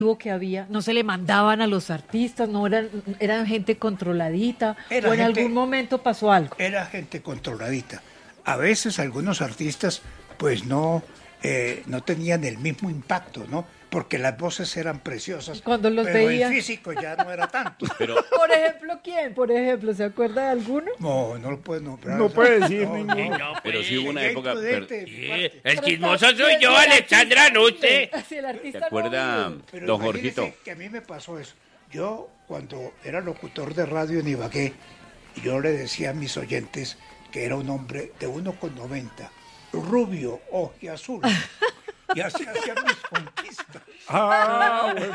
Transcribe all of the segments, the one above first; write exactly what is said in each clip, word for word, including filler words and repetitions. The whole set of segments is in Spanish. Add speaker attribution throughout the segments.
Speaker 1: que había, no se le mandaban a los artistas, no eran, eran gente controladita,
Speaker 2: Era
Speaker 1: o en
Speaker 2: gente-
Speaker 1: algún momento pasó algo.
Speaker 2: Era gente controladita. A veces algunos artistas pues no, eh, no tenían el mismo impacto, ¿no? Porque las voces eran preciosas,
Speaker 1: Cuando los
Speaker 2: pero
Speaker 1: veía-
Speaker 2: el físico ya no era tanto.
Speaker 3: Pero
Speaker 1: Por ejemplo, ¿quién? Por ejemplo, ¿se acuerda de alguno?
Speaker 2: No, no lo puedo nombrar.
Speaker 4: No puede decir
Speaker 2: No,
Speaker 4: ninguno.
Speaker 2: no.
Speaker 3: pero sí hubo una
Speaker 2: Sería
Speaker 3: época.
Speaker 2: imprudente
Speaker 3: pero-
Speaker 2: de mi
Speaker 5: Sí,
Speaker 2: parte.
Speaker 5: el
Speaker 1: Pero
Speaker 5: chismoso
Speaker 1: está-
Speaker 5: soy yo,
Speaker 1: el
Speaker 5: Alexandra, no usted.
Speaker 1: Si el artista
Speaker 3: ¿Se
Speaker 1: no
Speaker 3: acuerda,
Speaker 1: vive.
Speaker 2: Pero
Speaker 3: don
Speaker 2: imagínese
Speaker 3: Jorgito?
Speaker 2: que a mí me pasó eso. Yo, cuando era locutor de radio en Ibagué, yo le decía a mis oyentes que era un hombre de uno con noventa, rubio, ojiazul, y así hacía mis conquistas.
Speaker 4: Ah, bueno.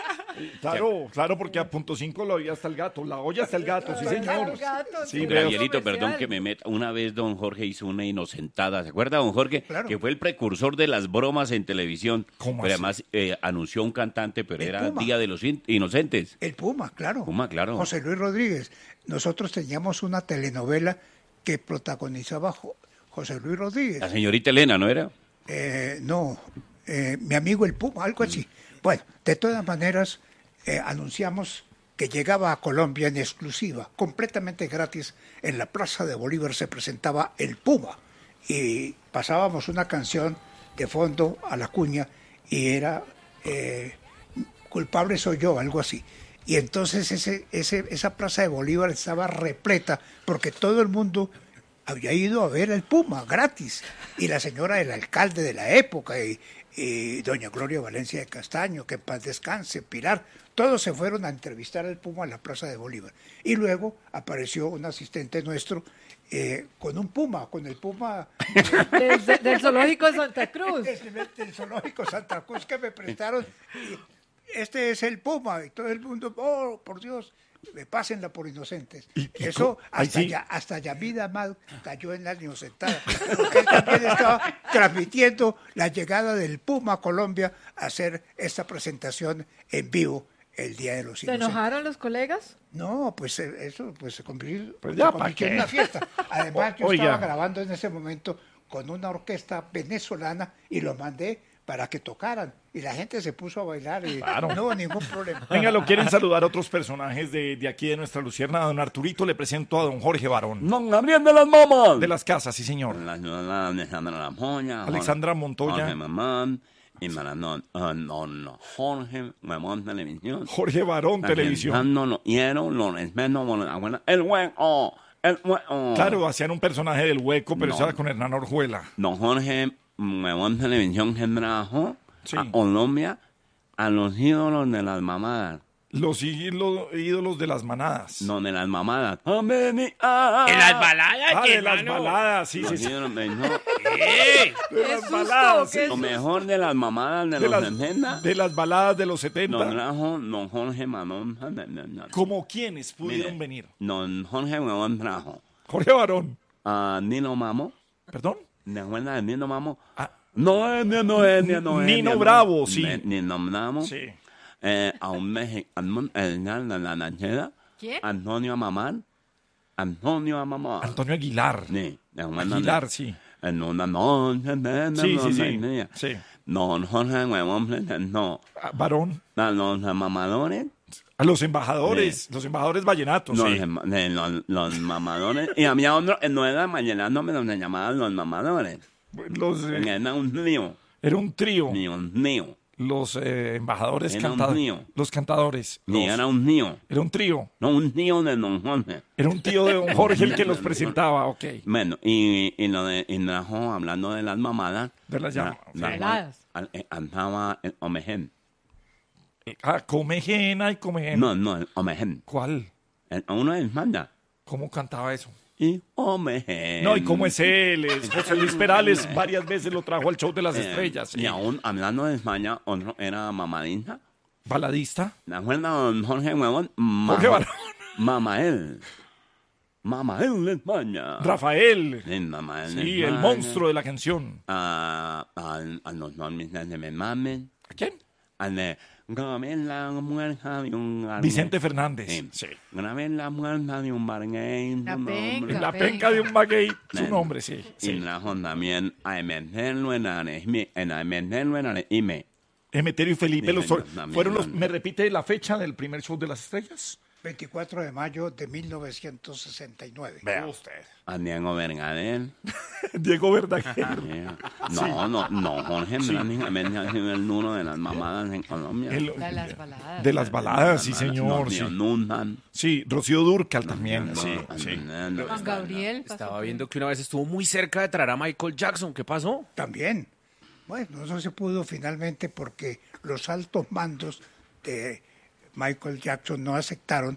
Speaker 4: Claro, claro, porque a punto cinco lo había hasta el gato, la olla hasta el gato, sí señor.
Speaker 1: El gato,
Speaker 4: Sí,
Speaker 1: sí.
Speaker 4: veo.
Speaker 3: Gabrielito,
Speaker 1: Comercial.
Speaker 3: perdón que me meta. Una vez don Jorge hizo una inocentada. ¿Se acuerda, don Jorge?
Speaker 2: Claro.
Speaker 3: Que fue el precursor de las bromas en televisión.
Speaker 4: ¿Cómo
Speaker 3: Pero
Speaker 4: así?
Speaker 3: además eh, anunció un cantante, pero
Speaker 2: El
Speaker 3: era
Speaker 2: Puma.
Speaker 3: Día de los In- Inocentes.
Speaker 2: El Puma, claro.
Speaker 3: Puma, claro.
Speaker 2: José Luis Rodríguez. Nosotros teníamos una telenovela que protagonizaba Jo- José Luis Rodríguez.
Speaker 3: La señorita Elena, ¿no era?
Speaker 2: Eh, no, eh, mi amigo el Puma, algo así. Bueno, de todas maneras, eh, anunciamos que llegaba a Colombia en exclusiva, completamente gratis. En la Plaza de Bolívar se presentaba el Puma y pasábamos una canción de fondo a la cuña y era eh, culpable soy yo, algo así. Y entonces ese, ese, esa Plaza de Bolívar estaba repleta porque todo el mundo había ido a ver el Puma gratis. Y la señora del alcalde de la época y, y doña Gloria Valencia de Castaño, que en paz descanse, Pilar, todos se fueron a entrevistar al Puma en la Plaza de Bolívar. Y luego apareció un asistente nuestro eh, con un Puma, con el Puma
Speaker 1: Desde- del zoológico de Santa Cruz.
Speaker 2: del, del zoológico Santa Cruz que me prestaron. Y este es el Puma. Y todo el mundo, oh, por Dios, me pásenla por inocentes.
Speaker 4: ¿Y- y
Speaker 2: Eso
Speaker 4: co- ahí
Speaker 2: hasta,
Speaker 4: sí?
Speaker 2: ya, hasta Yamid Amad cayó en la inocentada. Porque él también estaba transmitiendo la llegada del Puma a Colombia a hacer esta presentación en vivo el Día de los
Speaker 1: ¿Se
Speaker 2: Inocentes.
Speaker 1: enojaron los colegas?
Speaker 2: No, pues eh, eso pues se convirtió,
Speaker 4: Pues
Speaker 2: se
Speaker 4: ya,
Speaker 2: convirtió
Speaker 4: ¿pa'
Speaker 2: en
Speaker 4: qué?
Speaker 2: una fiesta. Además, yo
Speaker 4: Oiga.
Speaker 2: estaba grabando en ese momento con una orquesta venezolana y lo mandé para que tocaran. Y la gente se puso a bailar y
Speaker 4: Claro.
Speaker 2: no hubo ningún problema.
Speaker 4: Venga, lo quieren saludar otros personajes de, de aquí de nuestra Lucierna. Don Arturito, le presento a don Jorge Barón.
Speaker 3: Don Gabriel de las Mamas.
Speaker 4: De las casas, sí señor.
Speaker 3: La señora Alexandra Lamoña.
Speaker 4: Alexandra Montoya.
Speaker 3: Jorge Mamán. Y Maradón, uh, don Jorge Mamón Televisión.
Speaker 4: Jorge Barón, televisión.
Speaker 3: No, no, quiero, lo respeto, lo- abuela, el hueco, el hueco.
Speaker 4: Claro, hacían un personaje del hueco, pero
Speaker 3: No.
Speaker 4: estaba con Hernán Orjuela.
Speaker 3: Don Jorge Mamón Televisión que trajo
Speaker 4: Sí.
Speaker 3: a Colombia a los ídolos de las mamadas.
Speaker 4: Los ídolos, ídolos de las manadas.
Speaker 3: No, de las mamadas. Amén, ah,
Speaker 5: En las baladas,
Speaker 4: Ah, de las
Speaker 5: hermano.
Speaker 4: baladas, sí, sí,
Speaker 3: Los
Speaker 4: sí.
Speaker 3: ídolos de- no,
Speaker 5: Sí.
Speaker 4: De
Speaker 1: ¡Qué
Speaker 4: las
Speaker 1: susto!
Speaker 4: baladas,
Speaker 1: ¡Qué
Speaker 4: sí.
Speaker 3: lo
Speaker 1: susto!
Speaker 3: mejor de las mamadas de,
Speaker 4: De
Speaker 3: los
Speaker 4: las,
Speaker 3: sesenta.
Speaker 4: de las baladas de los
Speaker 3: Lo
Speaker 4: setenta.
Speaker 3: trajo don Jorge Mamón.
Speaker 4: ¿Como quiénes pudieron
Speaker 3: Mire,
Speaker 4: venir?
Speaker 3: Don Jorge Mamón trajo
Speaker 4: Jorge Barón.
Speaker 3: a Nino Mamo.
Speaker 4: ¿Perdón?
Speaker 3: ¿De acuerdas de Nino Mamo?
Speaker 4: Ah,
Speaker 3: No es, Nino, no es, Nino es.
Speaker 4: Nino
Speaker 3: Nino.
Speaker 4: Bravo, sí.
Speaker 3: Ne- Nino Bravo.
Speaker 4: sí.
Speaker 3: Eh, a un mexicano, el de la Nachera.
Speaker 1: ¿Quién?
Speaker 3: Antonio Mamán. Antonio Mamán.
Speaker 4: Antonio Aguilar.
Speaker 3: Sí, de acuerdas de-
Speaker 4: Aguilar, sí.
Speaker 3: En una noche de
Speaker 4: Sí, sí, sí.
Speaker 3: noche.
Speaker 4: Sí.
Speaker 3: Don Jorge Huevón presentó
Speaker 4: Ah, Barón.
Speaker 3: a los mamadores.
Speaker 4: A los embajadores, los embajadores vallenatos,
Speaker 3: Los,
Speaker 4: sí.
Speaker 3: em- de los, los mamadores. Y había otro, eh, no era vallenato, pero se llamaban los mamadores.
Speaker 4: Los, eh,
Speaker 3: Era un trío.
Speaker 4: era un trío.
Speaker 3: Ni un mío.
Speaker 4: Los eh, embajadores
Speaker 3: Era un
Speaker 4: cantadores.
Speaker 3: trío.
Speaker 4: Los cantadores.
Speaker 3: Ni
Speaker 4: los-
Speaker 3: era un tío.
Speaker 4: Era un trío.
Speaker 3: No, un tío de don Jorge.
Speaker 4: Era un tío de don Jorge el que los presentaba, ok.
Speaker 3: Bueno, y, y lo de, y trajo, hablando de las mamadas.
Speaker 4: De las llamadas,
Speaker 3: la-
Speaker 4: sí.
Speaker 1: Baladas.
Speaker 3: al- eh, Andaba el Omején.
Speaker 4: Ah, Comejena y Comejena.
Speaker 3: No, no, el Omején.
Speaker 4: ¿Cuál?
Speaker 3: El- Uno es manda.
Speaker 4: ¿Cómo cantaba eso?
Speaker 3: Y Omején.
Speaker 4: No, ¿y cómo es él? Es José Luis Perales varias veces lo trajo al show de las
Speaker 3: Eh,
Speaker 4: estrellas. sí.
Speaker 3: Y aún hablando de España, otro era mamadita.
Speaker 4: Baladista.
Speaker 3: ¿De acuerdo, don Jorge Huevón? Ma-
Speaker 4: Jorge Barón.
Speaker 3: Mamael. Mamael de España.
Speaker 4: Rafael.
Speaker 3: Sí, Mamael de
Speaker 4: Sí, el
Speaker 3: España.
Speaker 4: monstruo de la canción.
Speaker 3: A, a, a los nombres de mi mame.
Speaker 4: ¿A quién?
Speaker 3: Al de grabé la muerta de un barguey.
Speaker 4: Vicente Fernández.
Speaker 3: Sí.
Speaker 4: Sí.
Speaker 3: Grabé la muerta de un barguey.
Speaker 1: La
Speaker 3: su
Speaker 1: penca.
Speaker 3: nombre.
Speaker 4: En la
Speaker 1: Venga.
Speaker 4: penca de un maguey. Su
Speaker 3: Ven.
Speaker 4: nombre, sí.
Speaker 3: Y
Speaker 4: sí.
Speaker 3: trajo también a meterlo en Aresmi, en a meterlo en Aresime.
Speaker 4: Emeterio y Felipe,
Speaker 3: Sí,
Speaker 4: los,
Speaker 3: señor, también,
Speaker 4: fueron los,
Speaker 3: también.
Speaker 4: ¿me repite la fecha del primer show de las estrellas?
Speaker 2: veinticuatro de mayo de mil novecientos sesenta y nueve.
Speaker 4: Vea usted.
Speaker 3: A Diego Vergadel.
Speaker 4: Diego Verdaguer.
Speaker 3: Eh, No, no, no, Jorge prácticamente ha sido el uno de las mamadas en Colombia.
Speaker 4: El-
Speaker 1: De las baladas.
Speaker 4: de las baladas, sí, señor.
Speaker 3: No,
Speaker 4: Sí,
Speaker 3: Nundan.
Speaker 4: sí Rocío Dúrcal también. Sí, sí.
Speaker 1: Juan Gabriel. pasó
Speaker 5: Estaba
Speaker 1: por-
Speaker 5: viendo que una vez estuvo muy cerca de traer a Michael Jackson. ¿Qué pasó?
Speaker 2: También. Bueno, no se pudo finalmente porque los altos mandos de Michael Jackson no aceptaron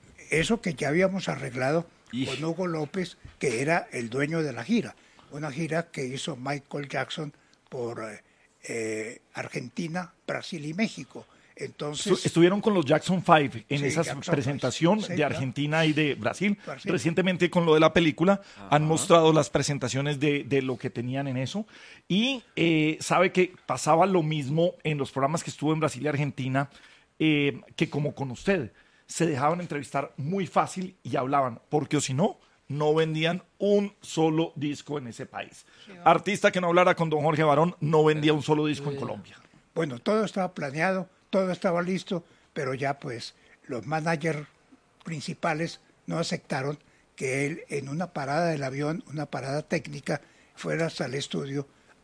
Speaker 2: eso que ya habíamos arreglado con Hugo López, que era el dueño de la gira. Una gira que hizo Michael Jackson por eh, eh, Argentina, Brasil y México. Entonces,
Speaker 4: Estu- Estuvieron con los Jackson Five en
Speaker 2: Sí,
Speaker 4: esa
Speaker 2: Jackson
Speaker 4: presentación
Speaker 2: Five, sí,
Speaker 4: de
Speaker 2: claro.
Speaker 4: Argentina y de Brasil.
Speaker 2: Brasil.
Speaker 4: Recientemente con lo de la película han mostrado las presentaciones de, de lo que tenían en eso. Y eh, sabe que pasaba lo mismo en los programas que estuvo en Brasil y Argentina, eh, que como con usted. Se dejaban entrevistar muy fácil y hablaban, porque o si no, no vendían un solo disco en ese país. Artista que no hablara con don Jorge Barón no vendía un solo disco en Colombia.
Speaker 2: bueno, todo estaba planeado, todo estaba listo, pero ya pues los managers principales no aceptaron que él en una parada del avión, una parada técnica, fuera hasta el estudio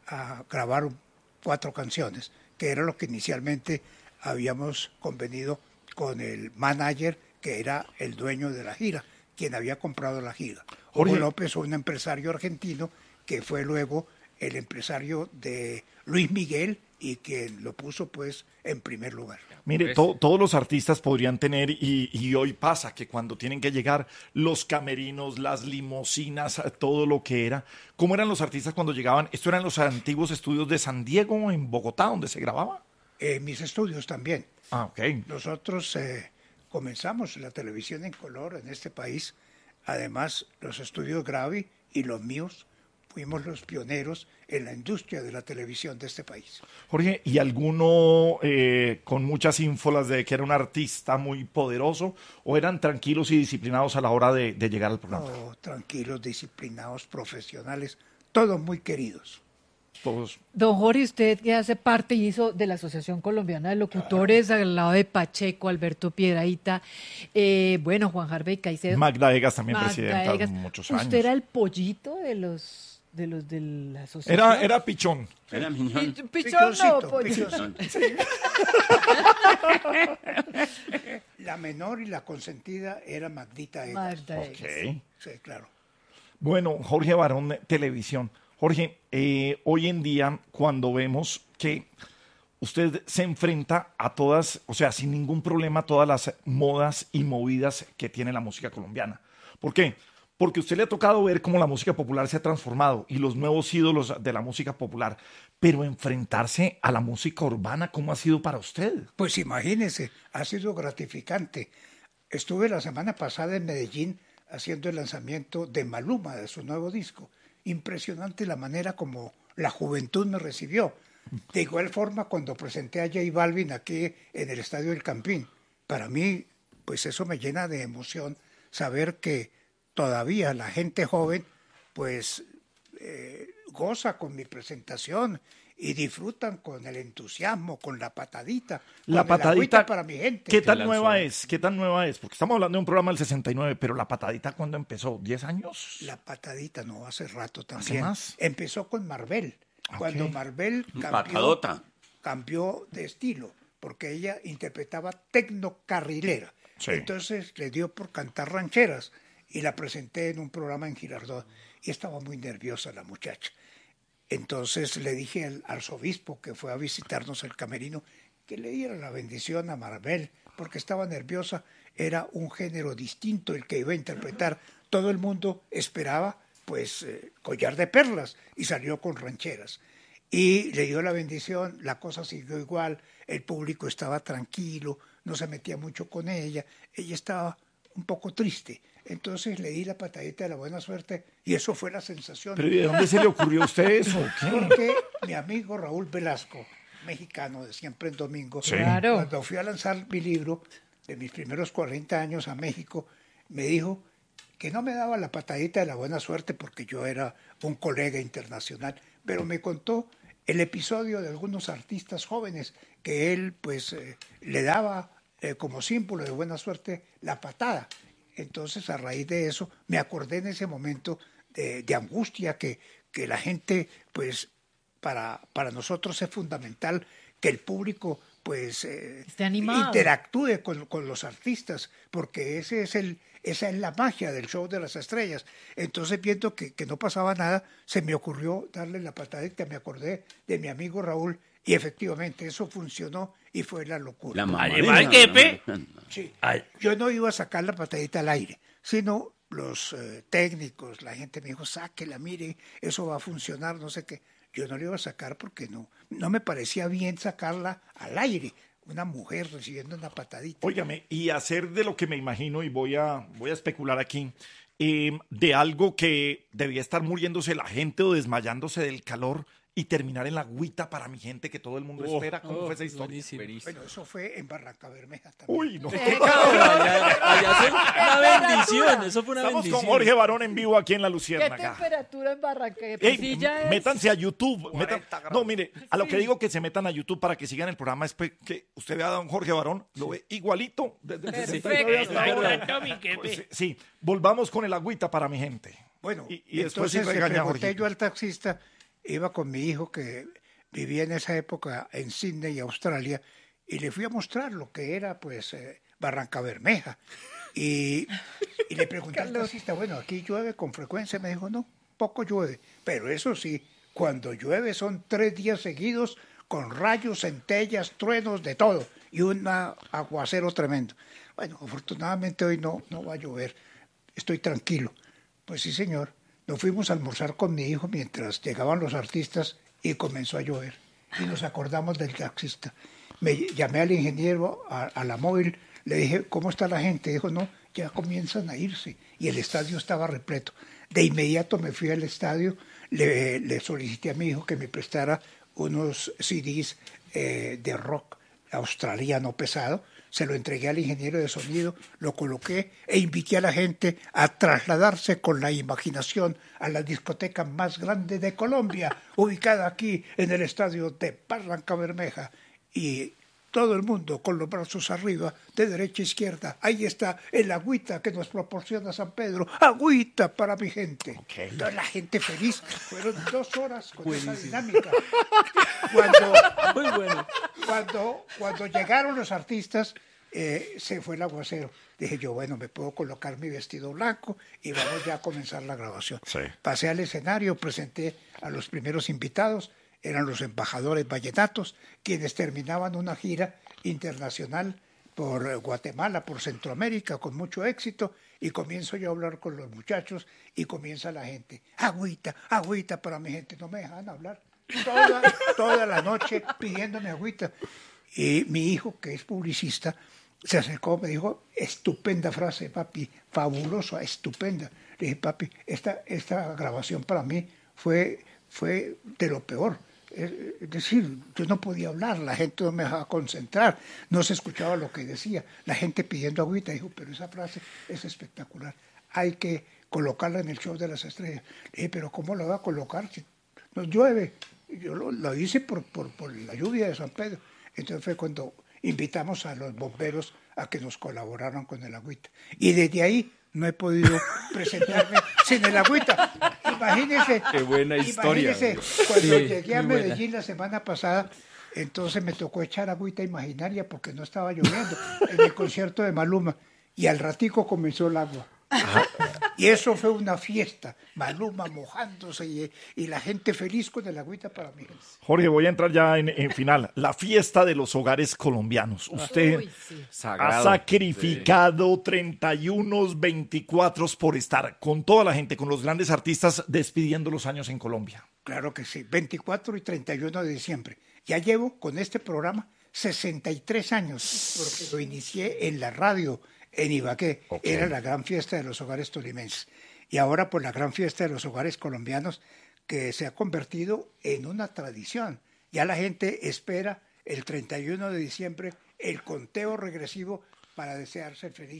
Speaker 2: a grabar un- cuatro canciones, que era lo que inicialmente habíamos convenido con el manager, que era el dueño de la gira, quien había comprado la gira.
Speaker 4: Jorge.
Speaker 2: Hugo López, un empresario argentino, que fue luego el empresario de Luis Miguel y quien lo puso pues en primer lugar.
Speaker 4: Mire, to- todos los artistas podrían tener, y, y hoy pasa que cuando tienen que llegar los camerinos, las limusinas, todo lo que era. ¿Cómo eran los artistas cuando llegaban? ¿Esto eran los antiguos estudios de San Diego, en Bogotá, donde se grababa?
Speaker 2: Eh, mis estudios también.
Speaker 4: Ah, ok.
Speaker 2: Nosotros eh, comenzamos la televisión en color en este país. Además, los estudios Gravi y los míos fuimos los pioneros en la industria de la televisión de este país.
Speaker 4: Jorge, ¿y alguno eh, con muchas ínfolas de que era un artista muy poderoso o eran tranquilos y disciplinados a la hora de, de llegar al programa?
Speaker 2: Oh, tranquilos, disciplinados, profesionales, todos muy queridos.
Speaker 4: Todos.
Speaker 1: Don Jorge, usted que hace parte y hizo de la Asociación Colombiana de Locutores al lado de Pacheco, Alberto Piedrahíta, eh, bueno, Juan Harvey Caicedo.
Speaker 4: Magda Egas también
Speaker 1: Magda
Speaker 4: presidenta
Speaker 1: Egas.
Speaker 4: muchos
Speaker 1: Usted
Speaker 4: años.
Speaker 1: era el pollito de los de los de la asociación.
Speaker 4: Era, era pichón.
Speaker 3: Era miñón.
Speaker 1: Pi- Pichón no,
Speaker 2: Pichoncito,
Speaker 1: pollo.
Speaker 2: pichoncito. La menor y la consentida era Magdita Egas.
Speaker 1: Magda
Speaker 4: Ok.
Speaker 1: Egas.
Speaker 2: Sí, claro.
Speaker 4: Bueno, Jorge Barón, de Televisión. Jorge, eh, hoy en día, cuando vemos que usted se enfrenta a todas, o sea, sin ningún problema, a todas las modas y movidas que tiene la música colombiana. ¿Por qué? Porque a usted le ha tocado ver cómo la música popular se ha transformado y los nuevos ídolos de la música popular. Pero enfrentarse a la música urbana, ¿cómo ha sido para usted?
Speaker 2: Pues imagínese, ha sido gratificante. Estuve la semana pasada en Medellín haciendo el lanzamiento de Maluma, de su nuevo disco. Impresionante la manera como la juventud me recibió. De igual forma, cuando presenté a J Balvin aquí en el Estadio del Campín, para mí, pues eso me llena de emoción saber que todavía la gente joven, pues eh, goza con mi presentación y disfrutan con el entusiasmo, con la patadita,
Speaker 4: La
Speaker 2: con el
Speaker 4: patadita,
Speaker 2: agüita para mi gente.
Speaker 4: ¿qué tan
Speaker 5: lanzó.
Speaker 4: nueva es? ¿Qué tan nueva es? Porque estamos hablando de un programa del sesenta y nueve, pero la patadita, ¿cuándo empezó? ¿diez años?
Speaker 2: La patadita, no, hace rato también.
Speaker 4: más?
Speaker 2: Empezó con Marvel. Cuando
Speaker 4: Ok.
Speaker 2: Marvel cambió,
Speaker 3: Patadota.
Speaker 2: cambió de estilo, porque ella interpretaba tecnocarrilera.
Speaker 4: Sí.
Speaker 2: Entonces le dio por cantar rancheras y la presenté en un programa en Girardot y estaba muy nerviosa la muchacha. Entonces le dije al arzobispo que fue a visitarnos al camerino que le diera la bendición a Marvel porque estaba nerviosa. Era un género distinto el que iba a interpretar. Todo el mundo esperaba pues eh, collar de perlas y salió con rancheras. Y le dio la bendición, la cosa siguió igual, el público estaba tranquilo, no se metía mucho con ella, ella estaba un poco triste. Entonces le di la patadita de la buena suerte y eso fue la sensación.
Speaker 4: ¿Pero ¿y de dónde se le ocurrió a usted eso? o qué?
Speaker 2: Porque mi amigo Raúl Velasco, mexicano de Siempre en Domingo,
Speaker 4: Sí.
Speaker 1: Claro.
Speaker 2: cuando fui a lanzar mi libro de mis primeros cuarenta años a México, me dijo que no me daba la patadita de la buena suerte porque yo era un colega internacional, pero me contó el episodio de algunos artistas jóvenes que él pues eh, le daba eh, como símbolo de buena suerte la patada. Entonces, a raíz de eso, me acordé en ese momento de, de angustia que, que la gente, pues, para, para nosotros es fundamental que el público pues eh,
Speaker 1: Esté animado.
Speaker 2: interactúe con, con los artistas, porque ese es el, esa es la magia del show de las estrellas. Entonces, viendo que, que no pasaba nada, se me ocurrió darle la patadita, me acordé de mi amigo Raúl, y efectivamente eso funcionó y fue la locura.
Speaker 3: La mamá.
Speaker 5: Además, Kepe,
Speaker 2: Sí.
Speaker 5: Ay.
Speaker 2: Yo no iba a sacar la patadita al aire, sino los eh, técnicos, la gente me dijo, sáquela, mire, eso va a funcionar, no sé qué. Yo no la iba a sacar porque no, no me parecía bien sacarla al aire, una mujer recibiendo una patadita.
Speaker 4: Óigame, y hacer de lo que me imagino, y voy a, voy a especular aquí, eh, de algo que debía estar muriéndose la gente o desmayándose del calor y terminar en la agüita para mi gente que todo el mundo
Speaker 5: Oh,
Speaker 4: espera. ¿Cómo
Speaker 5: oh,
Speaker 4: fue esa historia?
Speaker 5: buenísimo.
Speaker 2: Bueno, eso fue en Barranca Bermeja también.
Speaker 4: Uy, no.
Speaker 5: Allá, allá fue una bendición, eso fue una
Speaker 4: Estamos
Speaker 5: bendición.
Speaker 4: con Jorge Barón en vivo aquí en La
Speaker 1: ¿Qué
Speaker 4: Luciérnaga.
Speaker 1: temperatura en Barranca?
Speaker 4: Ey,
Speaker 1: Pisilla es-
Speaker 4: métanse a YouTube. metan- no, mire, a lo que digo que se metan a YouTube para que sigan el programa es pe- que usted vea a don Jorge Barón, lo ve igualito. Desde el sesenta y nueve hasta ahora. Pues, sí, sí, volvamos con el agüita para mi gente.
Speaker 2: Bueno,
Speaker 4: y, y después sí
Speaker 2: entonces le
Speaker 4: regaña a
Speaker 2: pregunté
Speaker 4: Jorge.
Speaker 2: yo al taxista, iba con mi hijo que vivía en esa época en Sydney, Australia, y le fui a mostrar lo que era pues eh, Barranca Bermeja. Y, y le pregunté al taxista, bueno, aquí llueve con frecuencia, me dijo, no, poco llueve, pero eso sí, cuando llueve son tres días seguidos con rayos, centellas, truenos, de todo, y un aguacero tremendo. Bueno, afortunadamente hoy no, no va a llover, estoy tranquilo. Pues sí, señor. Nos fuimos a almorzar con mi hijo mientras llegaban los artistas y comenzó a llover. Y nos acordamos del taxista. Me llamé al ingeniero, a, a la móvil, le dije, ¿cómo está la gente? Dijo, no, ya comienzan a irse. Y el estadio estaba repleto. De inmediato me fui al estadio, le, le solicité a mi hijo que me prestara unos C Ds eh, de rock australiano pesado. Se lo entregué al ingeniero de sonido, lo coloqué e invité a la gente a trasladarse con la imaginación a la discoteca más grande de Colombia, ubicada aquí en el estadio de Barranca Bermeja. Y todo el mundo con los brazos arriba, de derecha a izquierda. Ahí está el agüita que nos proporciona San Pedro. Agüita para mi gente.
Speaker 4: Okay.
Speaker 2: Toda la gente feliz. Fueron dos horas con esa dinámica. Cuando,
Speaker 5: Muy bueno.
Speaker 2: cuando, cuando llegaron los artistas, eh, se fue el aguacero. Dije yo, bueno, me puedo colocar mi vestido blanco y vamos ya a comenzar la grabación.
Speaker 4: Sí.
Speaker 2: Pasé al escenario, presenté a los primeros invitados, eran los embajadores vallenatos, quienes terminaban una gira internacional por Guatemala, por Centroamérica, con mucho éxito, y comienzo yo a hablar con los muchachos y comienza la gente, agüita, agüita para mi gente, no me dejan hablar. Toda, toda la noche pidiéndome agüita. Y mi hijo, que es publicista, se acercó, me dijo, estupenda frase, papi, fabulosa, estupenda. Le dije, papi, esta, esta grabación para mí fue, fue de lo peor. Es decir, yo no podía hablar, la gente no me dejaba concentrar, no se escuchaba lo que decía, la gente pidiendo agüita. Dijo, pero esa frase es espectacular, hay que colocarla en el show de las estrellas. Le dije, pero ¿cómo la va a colocar si nos llueve? Y yo lo, lo hice por, por, por la lluvia de San Pedro. Entonces fue cuando invitamos a los bomberos a que nos colaboraran con el agüita. Y desde ahí no he podido presentarme sin el agüita. Imagínese.
Speaker 5: Qué buena historia.
Speaker 2: Imagínese, cuando
Speaker 5: Sí,
Speaker 2: llegué a
Speaker 5: muy buena.
Speaker 2: Medellín la semana pasada, entonces me tocó echar agüita imaginaria porque no estaba lloviendo en el concierto de Maluma. Y al ratico comenzó el agua. Y eso fue una fiesta. Maluma mojándose y, y la gente feliz con el agüita para mí.
Speaker 4: Jorge, voy a entrar ya en, en final. La fiesta de los hogares colombianos. Usted
Speaker 1: Uy, sí.
Speaker 4: ha
Speaker 5: Sagrado.
Speaker 4: sacrificado treinta y uno, veinticuatro por estar con toda la gente, con los grandes artistas, despidiendo los años en Colombia.
Speaker 2: Claro que sí, veinticuatro y treinta y uno de diciembre. Ya llevo con este programa sesenta y tres años, porque lo inicié en la radio en Ibagué.
Speaker 4: Ok.
Speaker 2: Era la gran fiesta de los hogares tolimenses. Y ahora por la gran fiesta de los hogares colombianos, que se ha convertido en una tradición. Ya la gente espera el treinta y uno de diciembre el conteo regresivo para desearse el feliz año.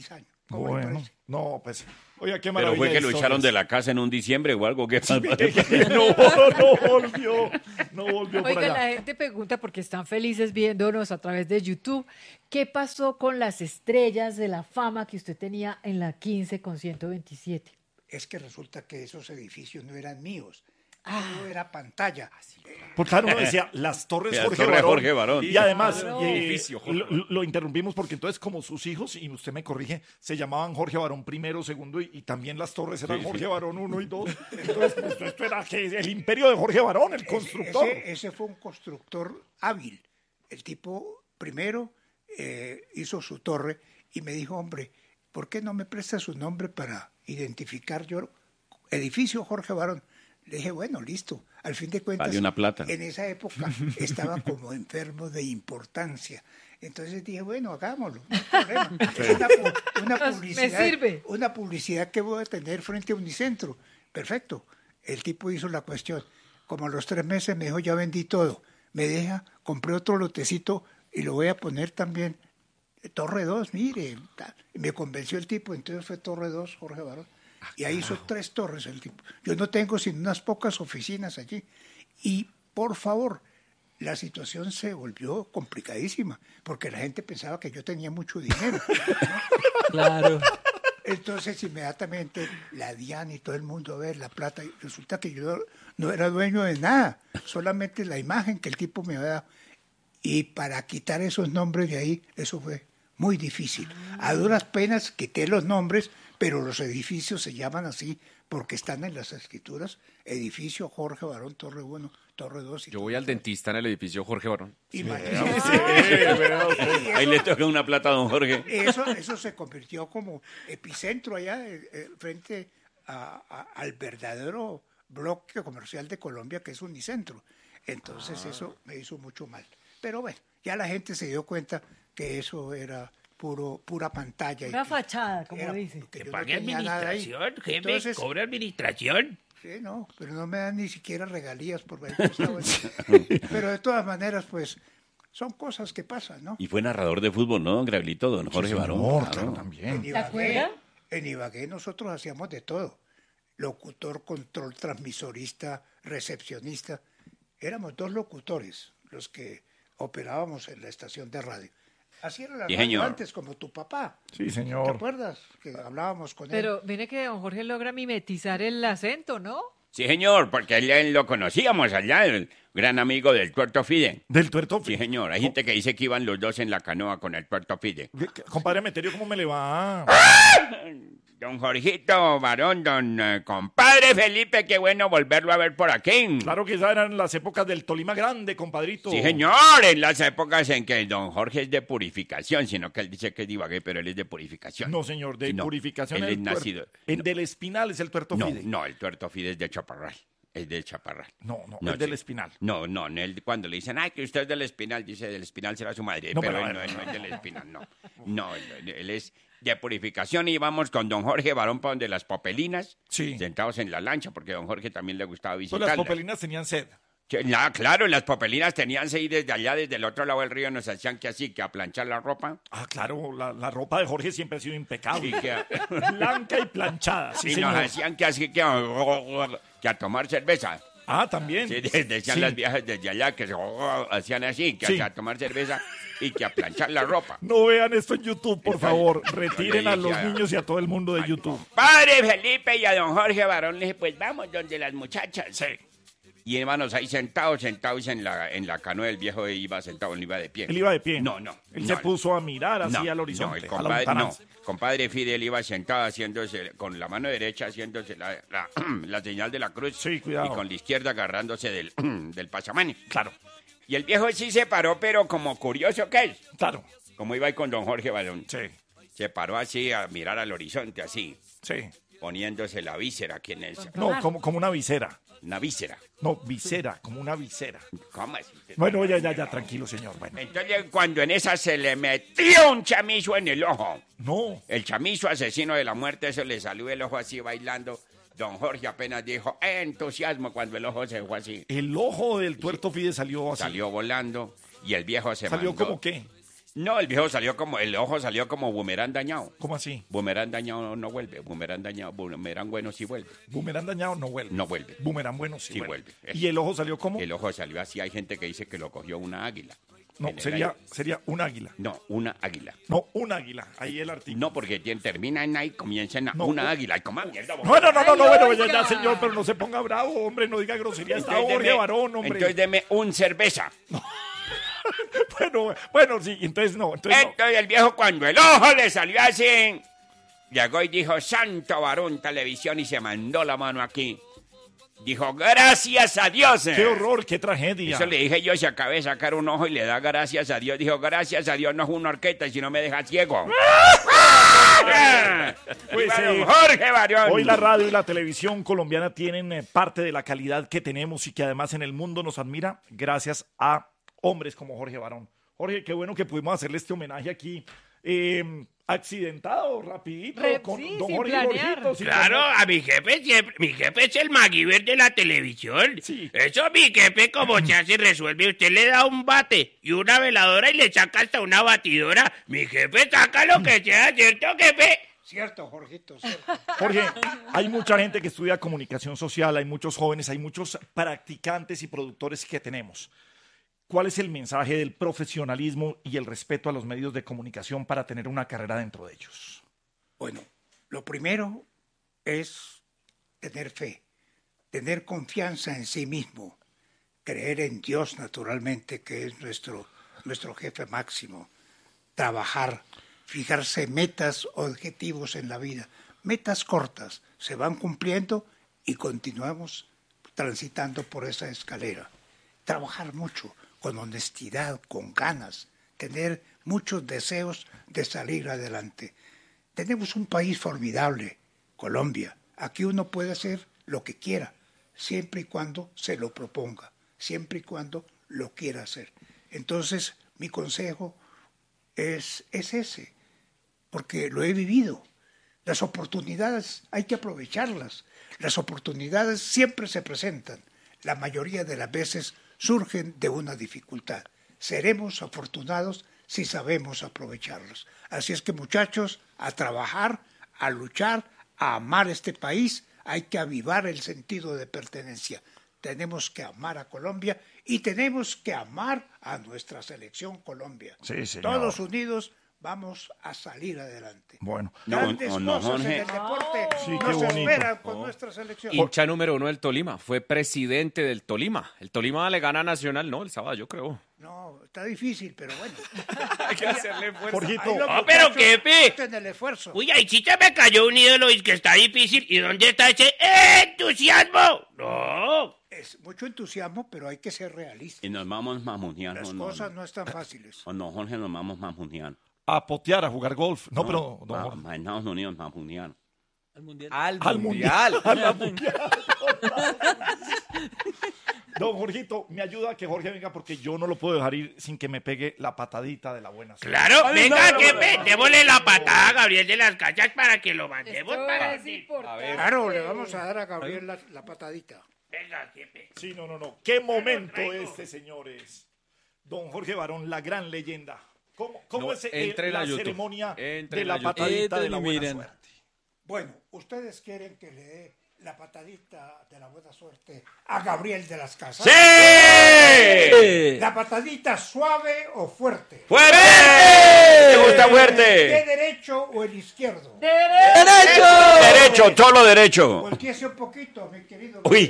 Speaker 2: ¿Cómo le
Speaker 4: Bueno,
Speaker 2: parece?
Speaker 4: no, pues, oiga, qué
Speaker 3: Pero
Speaker 4: maravilla.
Speaker 3: fue que lo
Speaker 4: historias.
Speaker 3: echaron de la casa en un diciembre o algo. ¿Qué pasó?
Speaker 4: No, no volvió, no volvió por
Speaker 1: Oiga, la
Speaker 4: allá.
Speaker 1: gente pregunta porque están felices viéndonos a través de YouTube. ¿Qué pasó con las estrellas de la fama que usted tenía en la quince con ciento veintisiete?
Speaker 2: Es que resulta que esos edificios no eran míos. Todo era pantalla.
Speaker 4: Por claro, uno decía, las torres
Speaker 3: Las
Speaker 4: Jorge
Speaker 3: torres
Speaker 4: Barón.
Speaker 3: Jorge Barón.
Speaker 4: Y además,
Speaker 1: Claro.
Speaker 4: eh,
Speaker 5: Edificio Jorge
Speaker 4: lo, lo interrumpimos porque entonces como sus hijos, y usted me corrige, se llamaban Jorge Barón primero, segundo, y, y también las torres eran
Speaker 3: Sí,
Speaker 4: Jorge
Speaker 3: sí.
Speaker 4: Barón uno y dos. Entonces, pues, esto era que el imperio de Jorge Barón, el constructor.
Speaker 2: Ese, ese fue un constructor hábil. El tipo primero eh, hizo su torre y me dijo, hombre, ¿por qué no me presta su nombre para identificar yo? Edificio Jorge Barón. Le dije, bueno, listo. Al fin de cuentas,
Speaker 3: Vale una plata.
Speaker 2: en esa época estaba como enfermo de importancia. Entonces dije, bueno, hagámoslo, no hay problema. Es una, pu- una
Speaker 1: Me
Speaker 2: publicidad,
Speaker 1: sirve.
Speaker 2: una publicidad que voy a tener frente a Unicentro. Perfecto. El tipo hizo la cuestión. Como a los tres meses me dijo, ya vendí todo. Me deja, compré otro lotecito y lo voy a poner también. Torre dos, mire. tal. Y me convenció el tipo, entonces fue Torre dos, Jorge Barón. Y ahí hizo tres torres el tipo. Yo no tengo sino unas pocas oficinas allí. Y, por favor, la situación se volvió complicadísima, porque la gente pensaba que yo tenía mucho dinero.
Speaker 1: Claro.
Speaker 2: Entonces, inmediatamente, la DIAN y todo el mundo a ver la plata. Y resulta que yo no era dueño de nada, solamente la imagen que el tipo me había dado. Y para quitar esos nombres de ahí, eso fue muy difícil. A duras penas quité los nombres, pero los edificios se llaman así porque están en las escrituras. Edificio Jorge Barón, Torre uno, Torre dos. Y
Speaker 5: Yo voy al dentista en el edificio Jorge Barón.
Speaker 2: Imagínese.
Speaker 3: Ahí le toca una plata a don Jorge.
Speaker 2: Eso, eso se convirtió como epicentro allá, eh, eh, frente a- a- al verdadero bloque comercial de Colombia, que es Unicentro. Entonces eso me hizo mucho mal. Pero bueno, ya la gente se dio cuenta que eso era puro pura pantalla. y
Speaker 1: Una
Speaker 2: que
Speaker 1: fachada, como
Speaker 2: era-
Speaker 1: dice.
Speaker 2: que
Speaker 6: Que
Speaker 2: yo no
Speaker 6: pague
Speaker 2: tenía nada ahí.
Speaker 6: administración, jefe,
Speaker 2: Entonces,
Speaker 6: cobre administración.
Speaker 2: sí, no, pero no me dan ni siquiera regalías por ver que estaba ahí. Pero de todas maneras, pues, son cosas que pasan, ¿no?
Speaker 3: Y fue narrador de fútbol, ¿no, don Graulito? Don Jorge Barón.
Speaker 4: Señor,
Speaker 3: claro.
Speaker 4: claro, también.
Speaker 2: En
Speaker 1: ¿Se acuerda?
Speaker 2: En Ibagué nosotros hacíamos de todo. Locutor, control, transmisorista, recepcionista. Éramos dos locutores los que operábamos en la estación de radio. Así era la
Speaker 3: Sí,
Speaker 2: radio
Speaker 3: señor.
Speaker 2: antes, como tu papá.
Speaker 4: Sí,
Speaker 2: ¿Te
Speaker 4: señor.
Speaker 2: acuerdas? Que hablábamos con él.
Speaker 1: Pero mire que don Jorge logra mimetizar el acento, ¿no?
Speaker 3: Sí, señor, porque él, él lo conocíamos allá, el gran amigo del Tuerto Fide.
Speaker 4: Del tuerto.
Speaker 3: Sí, señor. Hay gente que dice que iban los dos en la canoa con el Tuerto Fide.
Speaker 4: Compadre Meterio, ¿cómo me le va?
Speaker 3: Don Jorgito Barón, don eh, compadre Felipe, qué bueno volverlo a ver por aquí.
Speaker 4: Claro que esas eran las épocas del Tolima Grande, compadrito.
Speaker 3: Sí, señor, en las épocas en que don Jorge es de purificación, sino que él dice que es de Ibagué, pero él es de purificación.
Speaker 4: No, señor, de
Speaker 3: Sí, no,
Speaker 4: purificación.
Speaker 3: él
Speaker 4: el
Speaker 3: es
Speaker 4: tuer-
Speaker 3: nacido-
Speaker 4: En
Speaker 3: no.
Speaker 4: del Espinal es el tuerto
Speaker 3: No,
Speaker 4: Fide.
Speaker 3: no, el Tuerto Fide es de Chaparral. Es de Chaparral.
Speaker 4: No, no,
Speaker 3: No,
Speaker 4: es del
Speaker 3: sí.
Speaker 4: Espinal.
Speaker 3: No, no, en él, cuando le dicen, ay, que usted es del Espinal, dice, del Espinal será su madre.
Speaker 4: No,
Speaker 3: pero
Speaker 4: pero-
Speaker 3: él no, él no es del Espinal, no. No, él, él es de purificación y vamos con don Jorge Barón para donde las popelinas,
Speaker 4: Sí.
Speaker 3: sentados en la lancha, porque a don Jorge también le gustaba
Speaker 4: Pues
Speaker 3: visitarlas.
Speaker 4: las popelinas tenían sed.
Speaker 3: Que, la- claro, las popelinas tenían seis desde allá, desde el otro lado del río, nos hacían que así, que a planchar la ropa.
Speaker 4: Ah, claro, la, la ropa de Jorge siempre ha sido impecable.
Speaker 3: Y que, a-
Speaker 4: Blanca y planchada, sí,
Speaker 3: y
Speaker 4: señor.
Speaker 3: nos hacían que así, que a, que a tomar cerveza.
Speaker 4: Ah, también.
Speaker 3: Sí, de- decían
Speaker 4: Sí.
Speaker 3: las viejas desde allá que se, hacían así, que
Speaker 4: Sí.
Speaker 3: a tomar cerveza y que a planchar la ropa.
Speaker 4: No vean esto en YouTube, por
Speaker 3: Está
Speaker 4: favor.
Speaker 3: bien.
Speaker 4: Retiren
Speaker 3: Yo
Speaker 4: a
Speaker 3: le
Speaker 4: los
Speaker 3: dije a-
Speaker 4: niños y a todo el mundo de YouTube.
Speaker 3: Padre Felipe y a don Jorge Barón le dije, pues vamos donde las muchachas. Sí. Y hermanos ahí sentados, sentados en la, en la canoa, el viejo iba sentado, él iba de pie.
Speaker 4: Él iba de pie.
Speaker 3: No, no.
Speaker 4: Él
Speaker 3: no,
Speaker 4: se puso a mirar así
Speaker 3: no,
Speaker 4: al horizonte.
Speaker 3: No, el
Speaker 4: a la
Speaker 3: compadre, no.
Speaker 4: lontananza.
Speaker 3: Compadre Fidel iba sentado haciéndose, con la mano derecha haciéndose la, la, la señal de la cruz.
Speaker 4: Sí, cuidado.
Speaker 3: Y con la izquierda agarrándose del, del pasamani.
Speaker 4: Claro,
Speaker 3: Y el viejo sí se paró, pero como curioso que es.
Speaker 4: claro.
Speaker 3: Como iba ahí con don Jorge Barón.
Speaker 4: Sí,
Speaker 3: Se paró así a mirar al horizonte, así,
Speaker 4: sí.
Speaker 3: poniéndose la víscera aquí en el...
Speaker 4: No, como, como una visera.
Speaker 3: Una víscera.
Speaker 4: No, visera, como una visera.
Speaker 3: ¿Cómo así?
Speaker 4: Bueno, ya, ya, ya, tranquilo, señor. Bueno,
Speaker 3: Entonces, cuando en esa se le metió un chamizo en el ojo,
Speaker 4: no.
Speaker 3: el chamizo asesino de la muerte, eso le salió el ojo así bailando. Don Jorge apenas dijo, "Eh, entusiasmo", cuando el ojo se fue así.
Speaker 4: El ojo del tuerto Fide salió así.
Speaker 3: Salió volando y el viejo se
Speaker 4: ¿Salió
Speaker 3: mandó.
Speaker 4: como qué?
Speaker 3: No, el viejo salió como, el ojo salió como boomerang dañado.
Speaker 4: ¿Cómo así?
Speaker 3: Boomerang dañado no, no vuelve, boomerang dañado, boomerang bueno sí vuelve.
Speaker 4: Boomerang dañado no vuelve.
Speaker 3: No vuelve.
Speaker 4: Boomerang bueno sí,
Speaker 3: Sí
Speaker 4: vuelve.
Speaker 3: vuelve.
Speaker 4: ¿Y el ojo salió cómo?
Speaker 3: El ojo salió así, hay gente que dice que lo cogió una águila.
Speaker 4: No,
Speaker 3: En el
Speaker 4: sería,
Speaker 3: aire.
Speaker 4: sería un águila.
Speaker 3: No, una águila.
Speaker 4: No, un águila. Ahí el artículo.
Speaker 3: No, porque tien- termina en ahí, comienza en
Speaker 4: No.
Speaker 3: una águila. Ay, coma mierda, vos.
Speaker 4: No, no, no, no, no,
Speaker 1: Ay,
Speaker 4: bueno,
Speaker 1: oiga.
Speaker 4: ya, ya, señor, pero no se ponga bravo, hombre, no diga grosería. Está
Speaker 3: Entonces
Speaker 4: Jorge
Speaker 3: deme-
Speaker 4: Barón, hombre.
Speaker 3: Entonces deme un cerveza.
Speaker 4: Bueno, bueno, sí, entonces no, entonces no.
Speaker 3: Entonces el viejo cuando el ojo le salió así, llegó y dijo, santo varón televisión, y se mandó la mano aquí. Dijo, gracias a Dios.
Speaker 4: Qué horror, qué tragedia.
Speaker 3: Eso le dije yo, si acabé de sacar un ojo y le da gracias a Dios. Dijo, gracias a Dios no es una orquesta, sino me deja ciego.
Speaker 4: Pues,
Speaker 3: Viva don
Speaker 4: eh,
Speaker 3: Jorge Barón.
Speaker 4: Hoy la radio y la televisión colombiana tienen eh, parte de la calidad que tenemos y que además en el mundo nos admira gracias a hombres como Jorge Barón. Jorge, qué bueno que pudimos hacerle este homenaje aquí. Eh, accidentado, rapidito,
Speaker 1: Re-
Speaker 4: con
Speaker 1: sí,
Speaker 4: don
Speaker 1: sin
Speaker 4: Jorge
Speaker 1: planear.
Speaker 4: Borjito, sin
Speaker 6: Claro,
Speaker 4: planear.
Speaker 6: a mi jefe siempre, mi jefe es el MacGyver de la televisión.
Speaker 4: Sí.
Speaker 6: Eso mi jefe como se hace resuelve, usted le da un bate y una veladora y le saca hasta una batidora. Mi jefe saca lo que sea, ¿cierto, jefe?
Speaker 2: Cierto, Jorgito, cierto.
Speaker 4: Jorge, hay mucha gente que estudia comunicación social, hay muchos jóvenes, hay muchos practicantes y productores que tenemos. ¿Cuál es el mensaje del profesionalismo y el respeto a los medios de comunicación para tener una carrera dentro de ellos?
Speaker 2: Bueno, lo primero es tener fe, tener confianza en sí mismo, creer en Dios naturalmente, que es nuestro, nuestro jefe máximo, trabajar, fijarse metas, objetivos en la vida, metas cortas, se van cumpliendo y continuamos transitando por esa escalera. Trabajar mucho, con honestidad, con ganas, tener muchos deseos de salir adelante. Tenemos un país formidable, Colombia. Aquí uno puede hacer lo que quiera, siempre y cuando se lo proponga, siempre y cuando lo quiera hacer. Entonces, mi consejo es, es ese, porque lo he vivido. Las oportunidades hay que aprovecharlas. Las oportunidades siempre se presentan. La mayoría de las veces surgen de una dificultad. Seremos afortunados si sabemos aprovecharlos. Así es que, muchachos, a trabajar, a luchar, a amar este país, hay que avivar el sentido de pertenencia. Tenemos que amar a Colombia y tenemos que amar a nuestra selección Colombia.
Speaker 4: Sí, señor.
Speaker 2: Todos unidos vamos a salir adelante.
Speaker 4: Bueno,
Speaker 3: No,
Speaker 2: Grandes
Speaker 3: no, no,
Speaker 2: cosas en
Speaker 3: Jorge.
Speaker 2: el deporte
Speaker 4: Sí, qué
Speaker 2: nos
Speaker 4: bonito.
Speaker 2: esperan con nuestra selección.
Speaker 5: Hincha número uno del Tolima, fue presidente del Tolima. El Tolima le gana a Nacional, ¿no? El sábado, yo creo.
Speaker 2: No, está difícil, pero bueno.
Speaker 5: Hay que hacerle fuerza.
Speaker 4: Jorgito,
Speaker 2: Ahí los
Speaker 6: Ah, pero
Speaker 2: muchachos
Speaker 6: jefe.
Speaker 2: hacen el esfuerzo.
Speaker 6: Uy, ahí sí se me cayó un ídolo y que está difícil. ¿Y dónde está ese entusiasmo? No.
Speaker 2: Es mucho entusiasmo, pero hay que ser realistas.
Speaker 3: Y nos vamos mamuneando.
Speaker 2: Las
Speaker 3: no,
Speaker 2: cosas
Speaker 3: no.
Speaker 2: no están fáciles.
Speaker 3: O no, Jorge, nos vamos mamuneando.
Speaker 4: a potear, a jugar golf. No, pero... don
Speaker 3: ma-
Speaker 4: Jorge.
Speaker 3: ma- en Estados Unidos mamuneando.
Speaker 5: Al,
Speaker 4: Al
Speaker 5: mundial.
Speaker 4: Don Jorgito, me ayuda a que Jorge venga porque yo no lo puedo dejar ir sin que me pegue la patadita de la buena suerte.
Speaker 6: Claro,
Speaker 3: Ay,
Speaker 6: venga,
Speaker 3: no, no,
Speaker 6: jefe,
Speaker 3: no, no,
Speaker 6: démosle la patada a Gabriel de las Cachas para que lo mandemos
Speaker 1: Esto
Speaker 6: para...
Speaker 1: es importante.
Speaker 2: Claro, le vamos a dar a Gabriel la, la patadita.
Speaker 6: Venga, jefe.
Speaker 4: Sí, no, no, no. ¿Qué momento este, señores? Don Jorge Barón, la gran leyenda. ¿Cómo, cómo
Speaker 5: No,
Speaker 4: es eh,
Speaker 5: entre
Speaker 4: la
Speaker 5: la YouTube.
Speaker 4: ceremonia
Speaker 5: Entre
Speaker 4: de
Speaker 5: la
Speaker 4: la
Speaker 5: YouTube.
Speaker 4: patadita de la
Speaker 7: Entren y
Speaker 4: buena
Speaker 7: miren.
Speaker 4: suerte?
Speaker 2: Bueno, ustedes quieren que le dé la patadita de la buena suerte a Gabriel de las Casas.
Speaker 3: ¡Sí!
Speaker 2: ¿La patadita suave o fuerte?
Speaker 3: ¡Fuerte! ¿Te gusta
Speaker 2: ¿De
Speaker 3: fuerte?
Speaker 2: derecho o el izquierdo?
Speaker 3: Derecho, solo derecho.
Speaker 2: Volteese un poquito, mi querido.
Speaker 3: Uy.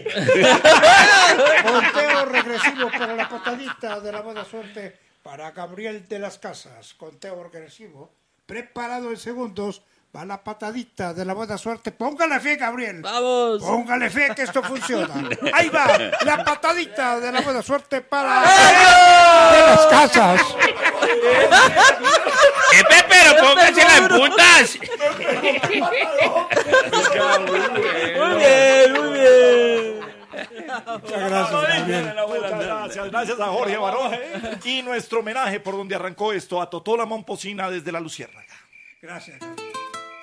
Speaker 2: Conteo regresivo para la patadita de la buena suerte para Gabriel de las Casas. Conteo regresivo. Preparado en segundos. Va la patadita de la buena suerte. Póngale fe, Gabriel.
Speaker 7: ¡Vamos!
Speaker 2: Póngale fe que esto funciona. Ahí va. La patadita de la buena suerte para de las Casas.
Speaker 6: Jefe, pero póngasela en puntas.
Speaker 7: Muy bien, muy bien.
Speaker 2: Muchas gracias, Gabriel.
Speaker 4: Muchas gracias, gracias a Jorge Barón. Y nuestro homenaje por donde arrancó esto a Totó la Momposina desde la Luciérnaga.
Speaker 2: Gracias.